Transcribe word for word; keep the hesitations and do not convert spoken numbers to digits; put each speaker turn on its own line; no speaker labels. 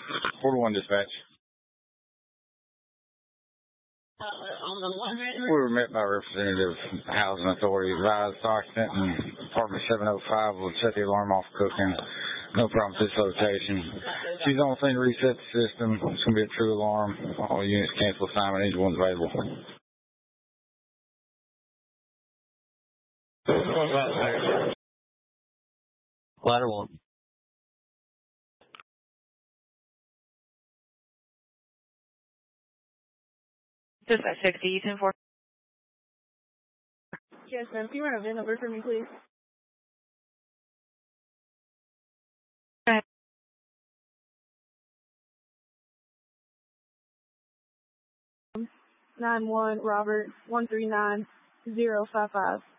Quarter one dispatch.
Uh, on the one right?
We were met by Representative Housing Authority. Advised occupant in apartment seven oh five will shut the alarm off cooking. No problem with this location. She's on the thing to reset the system. It's going to be a true alarm. All units cancel assignment. Each one's available.
Ladder one.
Dispatch sixty, ten four.
Yes, ma'am. Can you run a V I N number for me, please?
Okay.
Nine one Robert one three nine zero five five.